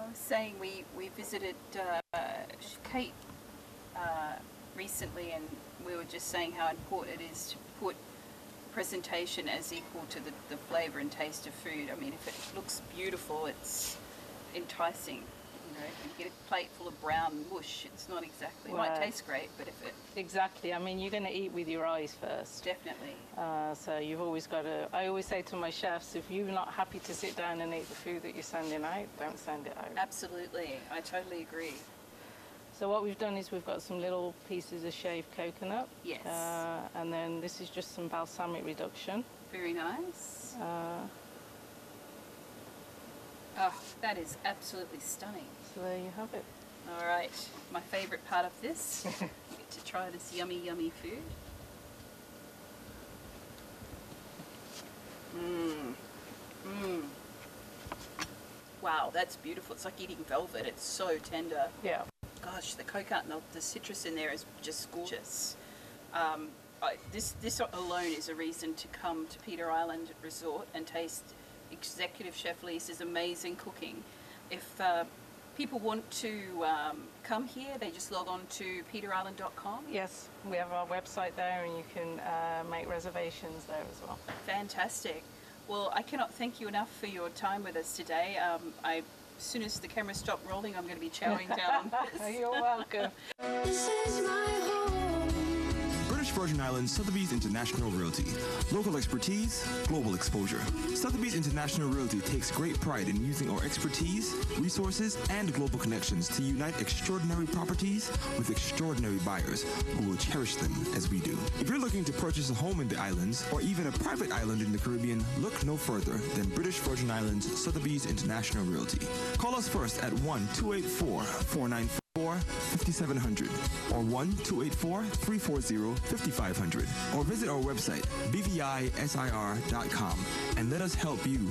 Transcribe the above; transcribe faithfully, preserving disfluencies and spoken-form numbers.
I was saying we, we visited uh, Kate uh, recently, and we were just saying how important it is to put presentation as equal to the, the flavour and taste of food. I mean, if it looks beautiful, it's enticing. You know, if you get a plate full of brown mush, it's not exactly, it Right. might taste great, but if it... Exactly. I mean, you're going to eat with your eyes first. Definitely. Uh, so you've always got to, I always say to my chefs, if you're not happy to sit down and eat the food that you're sending out, don't send it out. Absolutely. I totally agree. So what we've done is we've got some little pieces of shaved coconut. Yes. Uh, and then this is just some balsamic reduction. Very nice. Uh, oh, that is absolutely stunning. so there you have it. All right, my favourite part of this, you get to try this yummy, yummy food. Mmm. Mmm. Wow, that's beautiful. It's like eating velvet. It's so tender. Yeah. Gosh, the coconut and the, the citrus in there is just gorgeous. Um, I, this, this alone is a reason to come to Peter Island Resort and taste Executive Chef Lisa's amazing cooking. If uh, people want to um, come here, they just log on to peter island dot com. Yes, we have our website there, and you can uh, make reservations there as well. Fantastic. Well, I cannot thank you enough for your time with us today. Um, I, as soon as the camera stopped rolling, I'm going to be chowing down on this. You're welcome. This is my home. British Virgin Islands Sotheby's International Realty. Local expertise, global exposure. Sotheby's International Realty takes great pride in using our expertise, resources, and global connections to unite extraordinary properties with extraordinary buyers who will cherish them as we do. If you're looking to purchase a home in the islands or even a private island in the Caribbean, look no further than British Virgin Islands Sotheby's International Realty. Call us first at one two eight four, four nine four, five seven zero zero or one two eight four, three four zero, five five zero zero or visit our website b v i s i r dot com and let us help you